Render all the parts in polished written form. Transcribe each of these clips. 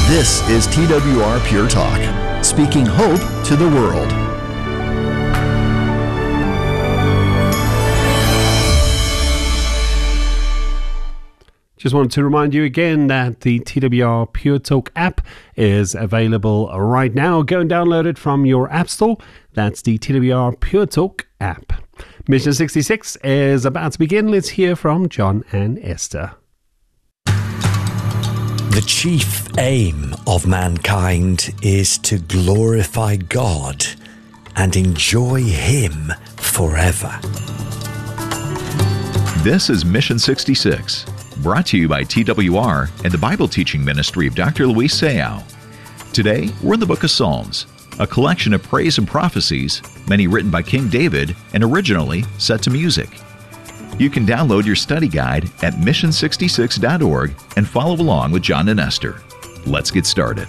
This is TWR Pure Talk, speaking hope to the world. Just wanted to remind you again that the TWR Pure Talk app is available right now. Go and download it from your app store. That's the TWR Pure Talk app. Mission 66 is about to begin. Let's hear from John and Esther. The chief aim of mankind is to glorify God and enjoy Him forever. This is Mission 66, brought to you by TWR and the Bible teaching ministry of Dr. Luis Sayao. Today, we're in the book of Psalms, a collection of praise and prophecies, many written by King David and originally set to music. You can download your study guide at mission66.org and follow along with John and Esther. Let's get started.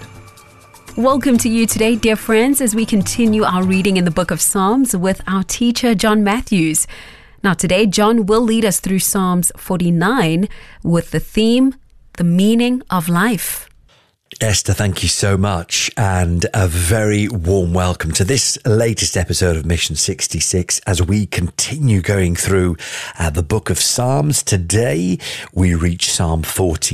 Welcome to you today, dear friends, as we continue our reading in the book of Psalms with our teacher, John Matthews. Now today, John will lead us through Psalms 49 with the theme, the meaning of life. Esther, thank you so much, and a very warm welcome to this latest episode of Mission 66 as we continue going through the book of Psalms. Today, we reach Psalm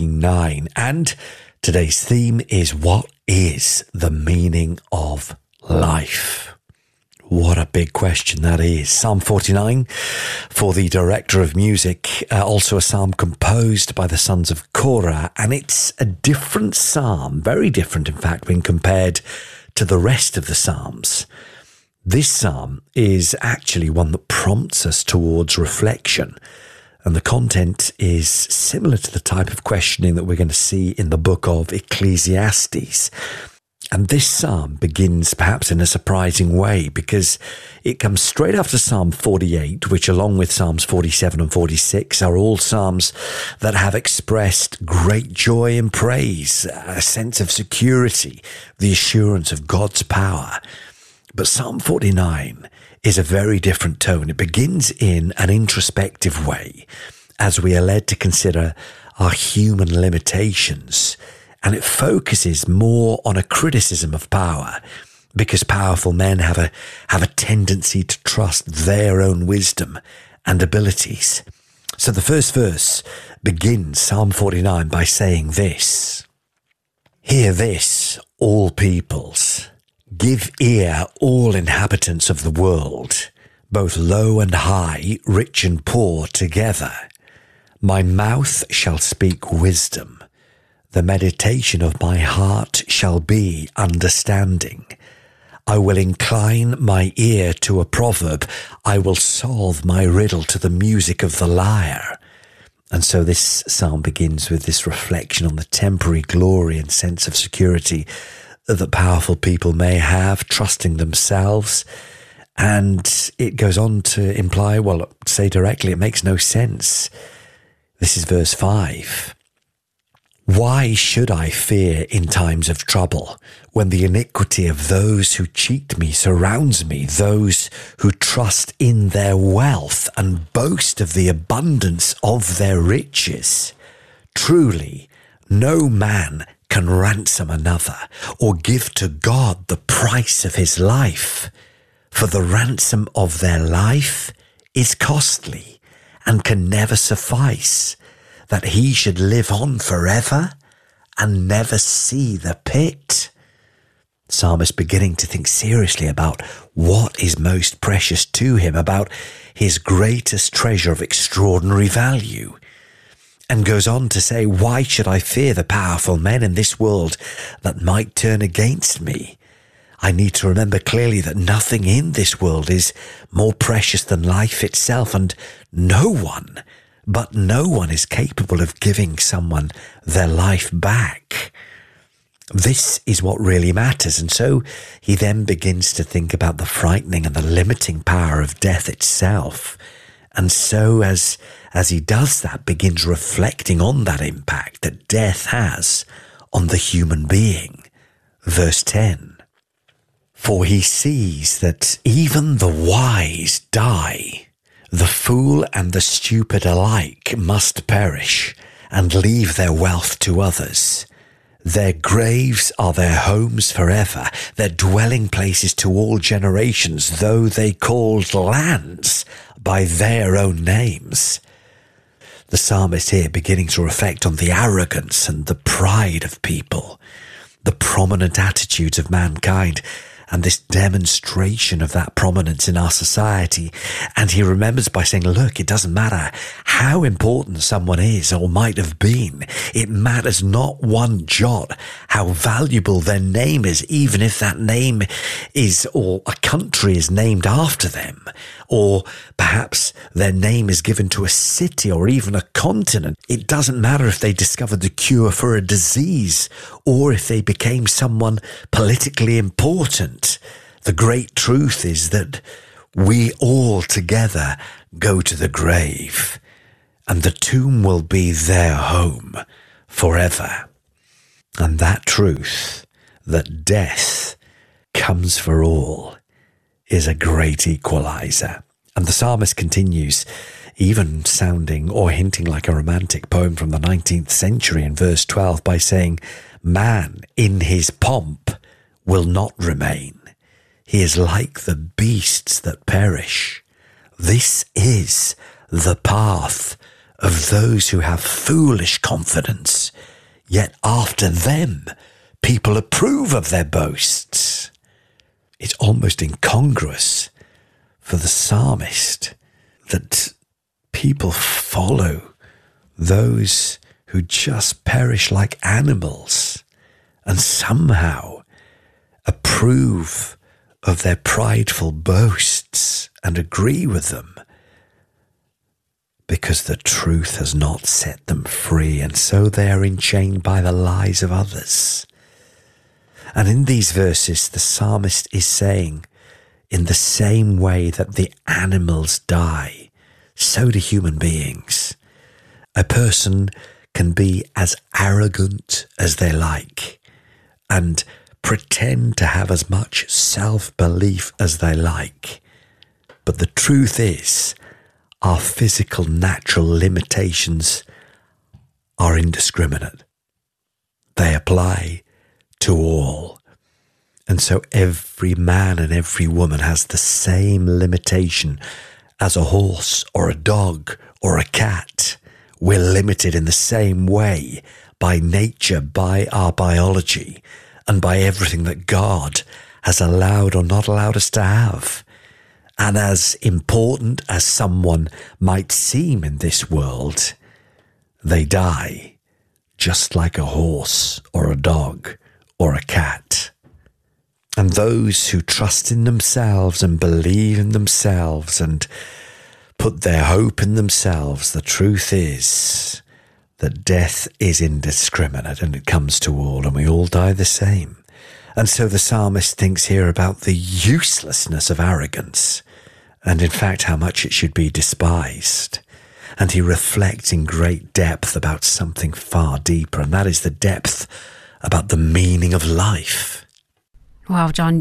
49, and today's theme is, what is the meaning of life? What a big question that is. Psalm 49 for the director of music, also a psalm composed by the sons of Korah, and it's a different psalm, very different in fact when compared to the rest of the psalms. This psalm is actually one that prompts us towards reflection, and the content is similar to the type of questioning that we're going to see in the book of Ecclesiastes. And this psalm begins perhaps in a surprising way because it comes straight after Psalm 48, which along with Psalms 47 and 46 are all psalms that have expressed great joy and praise, a sense of security, the assurance of God's power. But Psalm 49 is a very different tone. It begins in an introspective way as we are led to consider our human limitations. And it focuses more on a criticism of power because powerful men have a tendency to trust their own wisdom and abilities. So the first verse begins Psalm 49 by saying this: "Hear this, all peoples. Give ear, all inhabitants of the world, both low and high, rich and poor together. My mouth shall speak wisdom. The meditation of my heart shall be understanding. I will incline my ear to a proverb. I will solve my riddle to the music of the lyre." And so this psalm begins with this reflection on the temporary glory and sense of security that powerful people may have, trusting themselves. And it goes on to imply, well, say directly, it makes no sense. This is verse 5. "Why should I fear in times of trouble, when the iniquity of those who cheat me surrounds me, those who trust in their wealth and boast of the abundance of their riches? Truly, no man can ransom another or give to God the price of his life. For the ransom of their life is costly and can never suffice, that he should live on forever and never see the pit." Psalmist beginning to think seriously about what is most precious to him, about his greatest treasure of extraordinary value, and goes on to say, "Why should I fear the powerful men in this world that might turn against me? I need to remember clearly that nothing in this world is more precious than life itself, and no one is capable of giving someone their life back. This is what really matters." And so he then begins to think about the frightening and the limiting power of death itself. And so as he does that, begins reflecting on that impact that death has on the human being. Verse 10, "For he sees that even the wise die. The fool and the stupid alike must perish and leave their wealth to others. Their graves are their homes forever, their dwelling places to all generations, though they called lands by their own names. The psalmist here beginning to reflect on the arrogance and the pride of people, the prominent attitudes of mankind, and this demonstration of that prominence in our society. And he remembers by saying, look, it doesn't matter how important someone is or might have been. It matters not one jot how valuable their name is, even if that name is, or a country is named after them, or perhaps their name is given to a city or even a continent. It doesn't matter if they discovered the cure for a disease or if they became someone politically important. The great truth is that we all together go to the grave, and the tomb will be their home forever. And that truth, that death comes for all, is a great equalizer. And the psalmist continues, even sounding or hinting like a romantic poem from the 19th century in verse 12 by saying, man in his pomp will not remain. He is like the beasts that perish. This is the path of those who have foolish confidence, yet after them people approve of their boasts. It's almost incongruous for the psalmist that people follow those who just perish like animals and somehow approve of their prideful boasts and agree with them, because the truth has not set them free, and so they are enchained by the lies of others. And in these verses, the psalmist is saying, in the same way that the animals die, so do human beings. A person can be as arrogant as they like and pretend to have as much self-belief as they like. But the truth is, our physical, natural limitations are indiscriminate. They apply to all. And so every man and every woman has the same limitation as a horse or a dog or a cat. We're limited in the same way by nature, by our biology, and by everything that God has allowed or not allowed us to have. And as important as someone might seem in this world, they die just like a horse or a dog or a cat. And those who trust in themselves and believe in themselves and put their hope in themselves, the truth is that death is indiscriminate and it comes to all, and we all die the same. And so the psalmist thinks here about the uselessness of arrogance, and in fact how much it should be despised. And he reflects in great depth about something far deeper, and that is the depth about the meaning of life. Wow, John,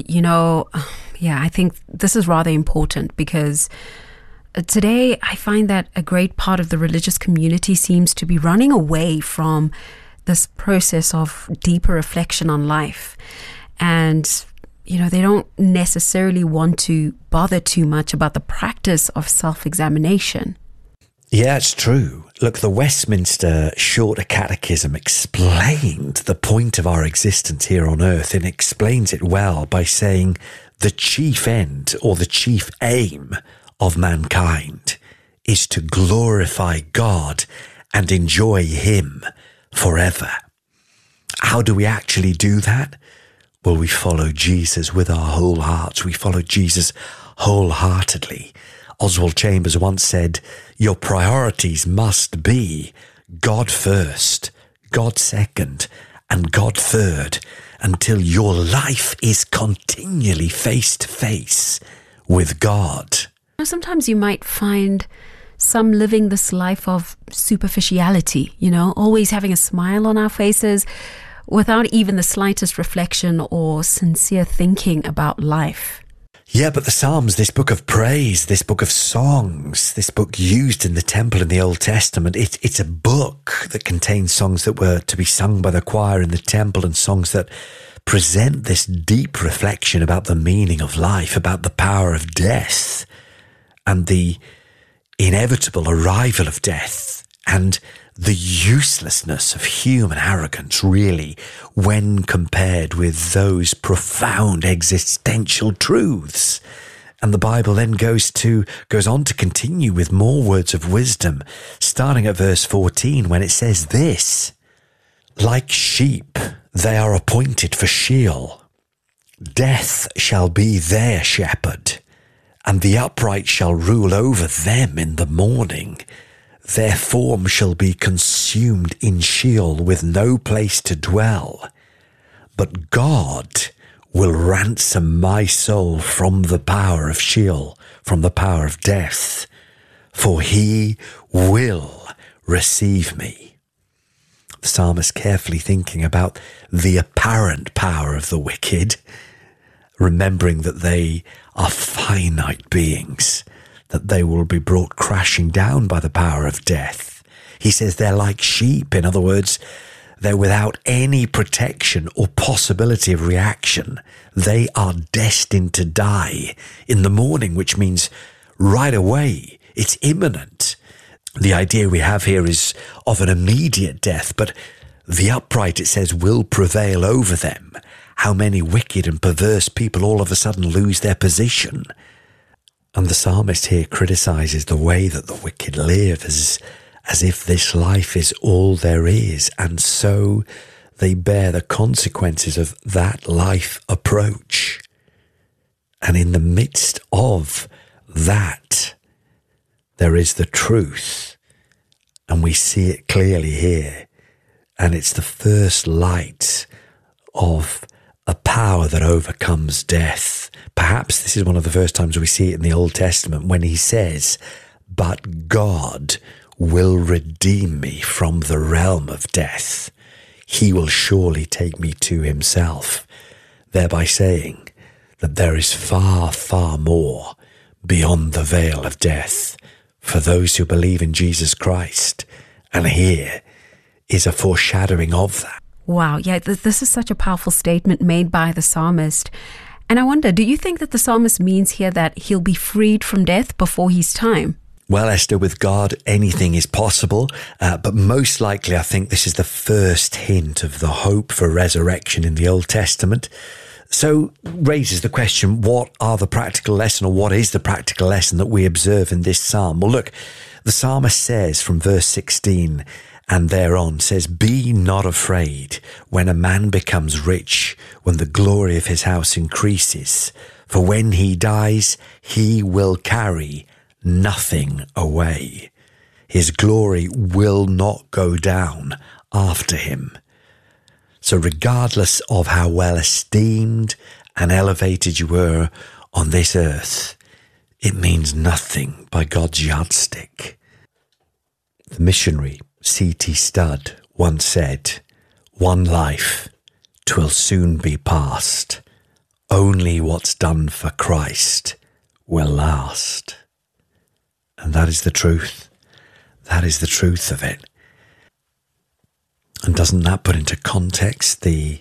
I think this is rather important, because today I find that a great part of the religious community seems to be running away from this process of deeper reflection on life. And, they don't necessarily want to bother too much about the practice of self-examination. Yeah, it's true. Look, the Westminster Shorter Catechism explained the point of our existence here on earth, and explains it well by saying the chief end or the chief aim of mankind is to glorify God and enjoy Him forever. How do we actually do that? Well, we follow Jesus with our whole hearts. We follow Jesus wholeheartedly. Oswald Chambers once said, your priorities must be God first, God second, and God third, until your life is continually face to face with God. Sometimes you might find some living this life of superficiality, always having a smile on our faces without even the slightest reflection or sincere thinking about life. Yeah, but the Psalms, this book of praise, this book of songs, this book used in the temple in the Old Testament, it's a book that contains songs that were to be sung by the choir in the temple and songs that present this deep reflection about the meaning of life, about the power of death and the inevitable arrival of death and the uselessness of human arrogance, really, when compared with those profound existential truths. And the Bible then goes on to continue with more words of wisdom, starting at verse 14, when it says this: like sheep, they are appointed for Sheol. Death shall be their shepherd, and the upright shall rule over them in the morning. Their form shall be consumed in Sheol with no place to dwell. But God will ransom my soul from the power of Sheol, from the power of death, for he will receive me. The psalmist carefully thinking about the apparent power of the wicked, remembering that they are finite beings, that they will be brought crashing down by the power of death. He says they're like sheep. In other words, they're without any protection or possibility of reaction. They are destined to die in the morning, which means right away. It's imminent. The idea we have here is of an immediate death, but the upright, it says, will prevail over them. How many wicked and perverse people all of a sudden lose their position? And the psalmist here criticizes the way that the wicked live as if this life is all there is, and so they bear the consequences of that life approach. And in the midst of that, there is the truth, and we see it clearly here, and it's the first light of a power that overcomes death. Perhaps this is one of the first times we see it in the Old Testament when he says, but God will redeem me from the realm of death. He will surely take me to himself, thereby saying that there is far, far more beyond the veil of death for those who believe in Jesus Christ. And here is a foreshadowing of that. Wow, yeah, this is such a powerful statement made by the psalmist. And I wonder, do you think that the psalmist means here that he'll be freed from death before his time? Well, Esther, with God, anything is possible. But most likely, I think this is the first hint of the hope for resurrection in the Old Testament. So raises the question, what are the practical lesson, or what is the practical lesson that we observe in this psalm? Well, look, the psalmist says from verse 16 and thereon, says, be not afraid when a man becomes rich, when the glory of his house increases. For when he dies, he will carry nothing away. His glory will not go down after him. So regardless of how well esteemed and elevated you were on this earth, it means nothing by God's yardstick. The missionary C.T. Studd once said, one life, 'twill soon be past. Only what's done for Christ will last. And that is the truth. That is the truth of it. And doesn't that put into context the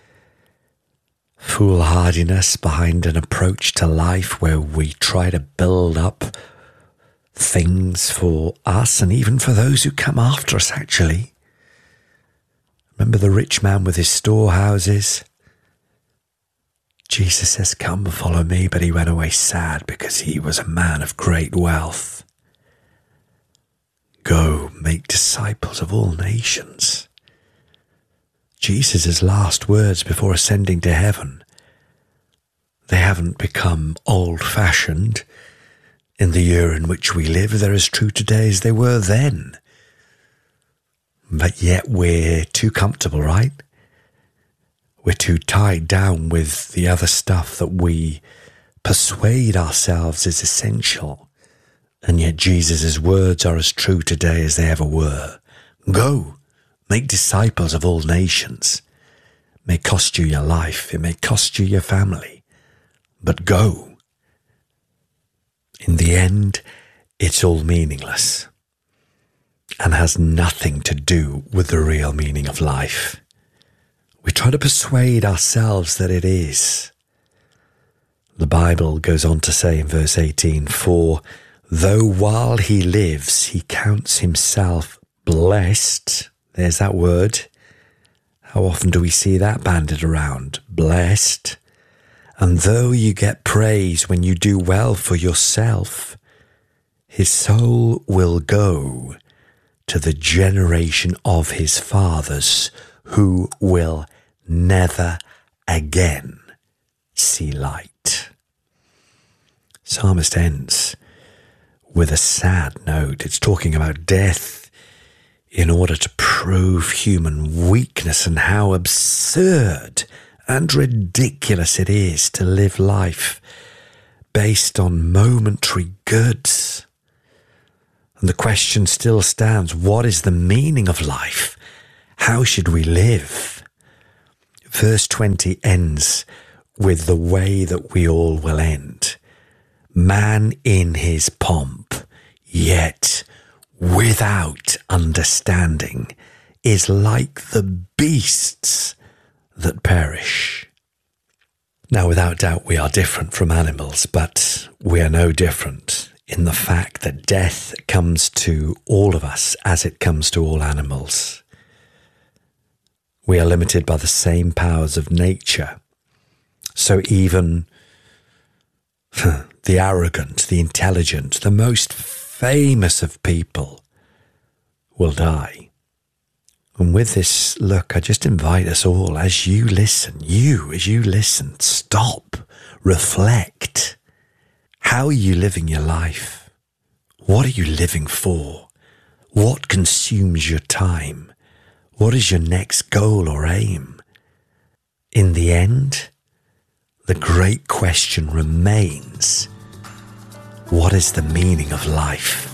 foolhardiness behind an approach to life where we try to build up things for us and even for those who come after us, actually? Remember the rich man with his storehouses? Jesus says, come, follow me, but he went away sad because he was a man of great wealth. Go, make disciples of all nations. Jesus' last words before ascending to heaven, they haven't become old-fashioned in the year in which we live. They're as true today as they were then. But yet we're too comfortable, right? We're too tied down with the other stuff that we persuade ourselves is essential. And yet Jesus' words are as true today as they ever were. Go, make disciples of all nations. It may cost you your life. It may cost you your family. But go. In the end, it's all meaningless and has nothing to do with the real meaning of life. We try to persuade ourselves that it is. The Bible goes on to say in verse 18, "For though while he lives he counts himself blessed," there's that word. How often do we see that banded around? Blessed. "And though you get praise when you do well for yourself, his soul will go to the generation of his fathers who will never again see light." Psalmist ends with a sad note. It's talking about death in order to prove human weakness and how absurd and ridiculous it is to live life based on momentary goods. And the question still stands, what is the meaning of life? How should we live? Verse 20 ends with the way that we all will end. "Man in his pomp, yet without understanding, is like the beasts that perish." Now, without doubt, we are different from animals, but we are no different in the fact that death comes to all of us as it comes to all animals. We are limited by the same powers of nature. So even the arrogant, the intelligent, the most famous of people will die. And with this look, I just invite us all, as you listen, stop, reflect. How are you living your life? What are you living for? What consumes your time? What is your next goal or aim? In the end, the great question remains, what is the meaning of life?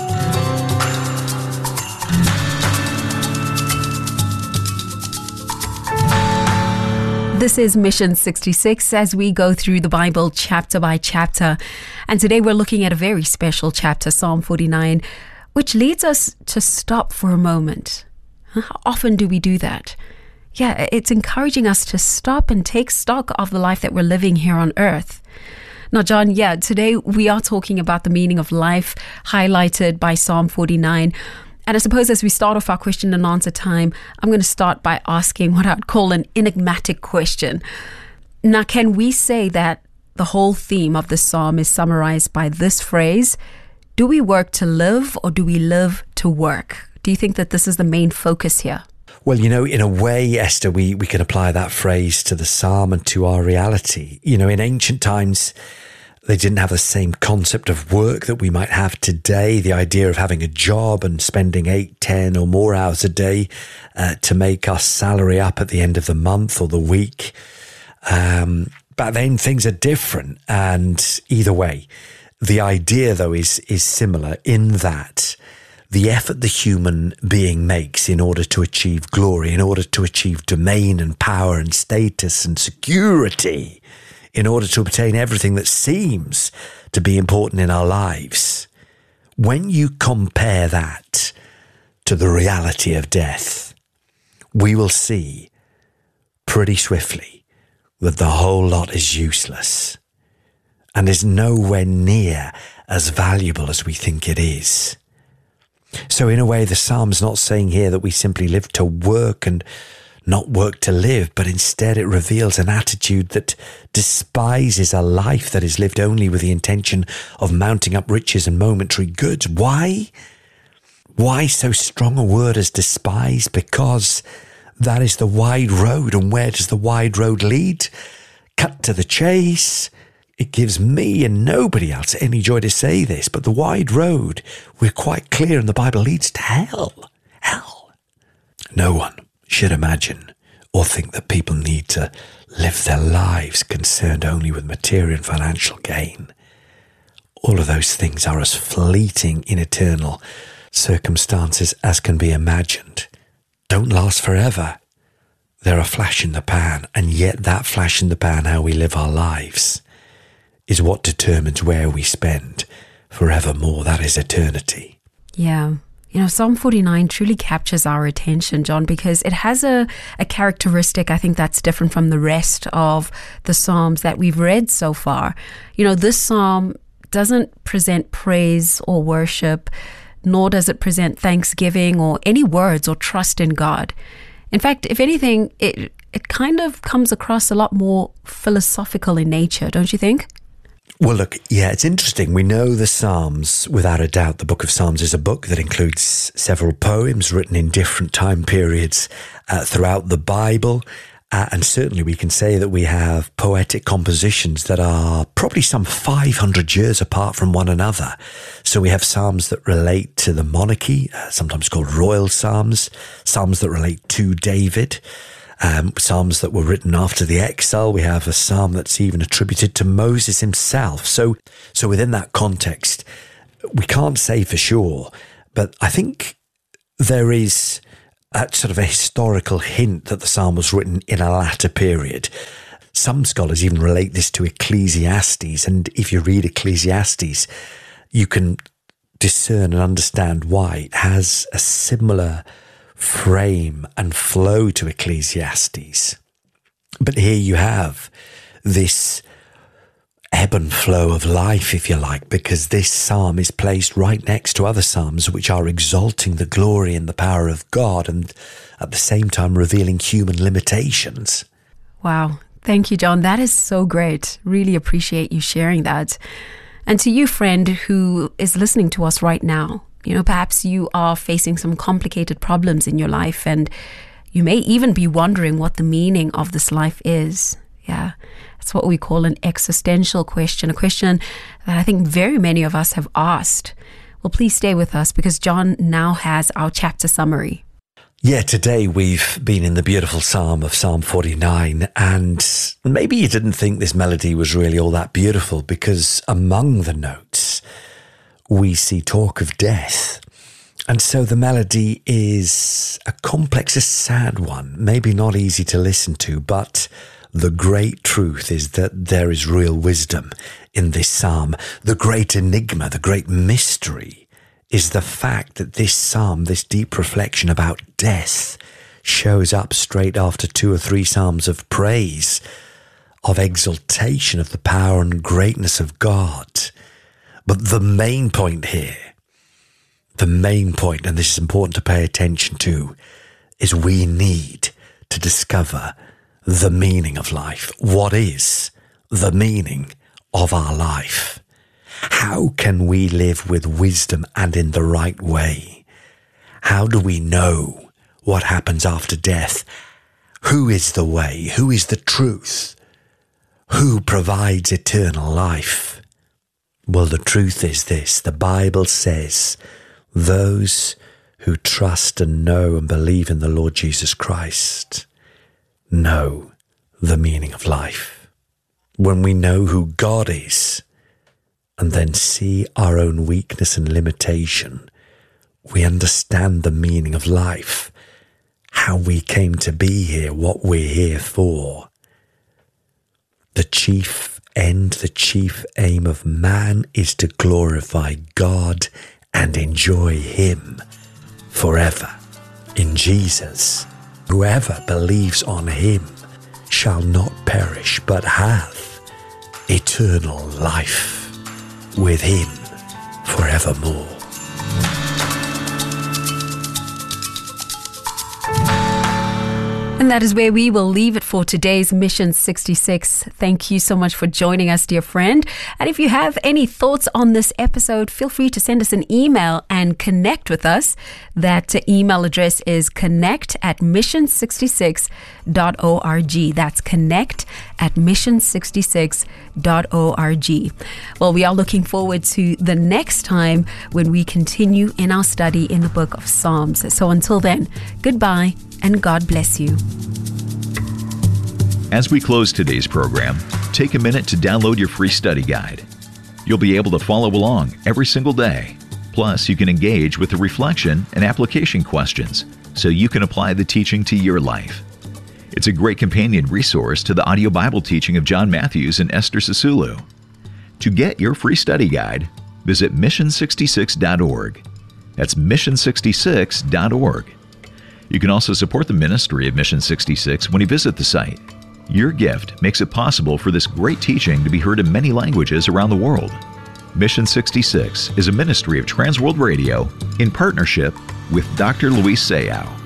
This is Mission 66 as we go through the Bible chapter by chapter. And today we're looking at a very special chapter, Psalm 49, which leads us to stop for a moment. How often do we do that? Yeah, it's encouraging us to stop and take stock of the life that we're living here on earth. Now, John, today we are talking about the meaning of life highlighted by Psalm 49. And I suppose as we start off our question and answer time, I'm going to start by asking what I'd call an enigmatic question. Now, can we say that the whole theme of the psalm is summarized by this phrase, do we work to live or do we live to work? Do you think that this is the main focus here? Well, in a way, Esther, we can apply that phrase to the psalm and to our reality. In ancient times, they didn't have the same concept of work that we might have today, the idea of having a job and spending 8, 10 or more hours a day to make our salary up at the end of the month or the week. But then things are different. And either way, the idea, though, is similar in that the effort the human being makes in order to achieve glory, in order to achieve domain and power and status and security, in order to obtain everything that seems to be important in our lives. When you compare that to the reality of death, we will see pretty swiftly that the whole lot is useless and is nowhere near as valuable as we think it is. So in a way, the Psalm's not saying here that we simply live to work and not work to live, but instead it reveals an attitude that despises a life that is lived only with the intention of mounting up riches and momentary goods. Why? Why so strong a word as despise? Because that is the wide road. And where does the wide road lead? Cut to the chase. It gives me and nobody else any joy to say this, but the wide road, we're quite clear in the Bible, leads to hell. Hell. No one should imagine or think that people need to live their lives concerned only with material and financial gain. All of those things are as fleeting in eternal circumstances as can be imagined. Don't last forever. They're a flash in the pan, and yet that flash in the pan, how we live our lives, is what determines where we spend forevermore. That is eternity. Yeah. Psalm 49 truly captures our attention, John, because it has a characteristic, I think, that's different from the rest of the Psalms that we've read so far. This Psalm doesn't present praise or worship, nor does it present thanksgiving or any words or trust in God. In fact, if anything, it kind of comes across a lot more philosophical in nature, don't you think? Well, look, yeah, it's interesting. We know the Psalms, without a doubt. The book of Psalms is a book that includes several poems written in different time periods throughout the Bible. And certainly we can say that we have poetic compositions that are probably some 500 years apart from one another. So we have psalms that relate to the monarchy, sometimes called royal psalms, psalms that relate to David, psalms that were written after the exile. We have a psalm that's even attributed to Moses himself. So within that context, we can't say for sure, but I think there is sort of a historical hint that the psalm was written in a latter period. Some scholars even relate this to Ecclesiastes, and if you read Ecclesiastes, you can discern and understand why. It has a similar frame and flow to Ecclesiastes. But here you have this ebb and flow of life, if you like, because this psalm is placed right next to other psalms which are exalting the glory and the power of God and at the same time revealing human limitations. Wow. Thank you, John. That is so great. Really appreciate you sharing that. And to you, friend, who is listening to us right now, perhaps you are facing some complicated problems in your life, and you may even be wondering what the meaning of this life is. Yeah. It's what we call an existential question, a question that I think very many of us have asked. Well, please stay with us because John now has our chapter summary. Yeah, today we've been in the beautiful psalm of Psalm 49, and maybe you didn't think this melody was really all that beautiful because among the notes we see talk of death. And so the melody is a complex, a sad one, maybe not easy to listen to, but the great truth is that there is real wisdom in this psalm. The great enigma, the great mystery is the fact that this psalm, this deep reflection about death, shows up straight after 2 or 3 psalms of praise, of exaltation of the power and greatness of God. But the main point here, and this is important to pay attention to, is we need to discover the meaning of life. What is the meaning of our life? How can we live with wisdom and in the right way? How do we know what happens after death? Who is the way? Who is the truth? Who provides eternal life? Well, the truth is this. The Bible says those who trust and know and believe in the Lord Jesus Christ know the meaning of life. When we know who God is and then see our own weakness and limitation, we understand the meaning of life, how we came to be here, what we're here for. The chief end, the chief aim of man is to glorify God and enjoy Him forever. In Jesus, whoever believes on Him shall not perish but have eternal life with Him forevermore. And that is where we will leave it for today's Mission 66. Thank you so much for joining us, dear friend. And if you have any thoughts on this episode, feel free to send us an email and connect with us. That email address is connect@mission66.org. That's connect@mission66.org. Well, we are looking forward to the next time when we continue in our study in the book of Psalms. So until then, goodbye and God bless you. As we close today's program, take a minute to download your free study guide. You'll be able to follow along every single day. Plus, you can engage with the reflection and application questions so you can apply the teaching to your life. It's a great companion resource to the audio Bible teaching of John Matthews and Esther Sisulu. To get your free study guide, visit mission66.org. That's mission66.org. You can also support the ministry of Mission 66 when you visit the site. Your gift makes it possible for this great teaching to be heard in many languages around the world. Mission 66 is a ministry of Transworld Radio in partnership with Dr. Luis Sayao.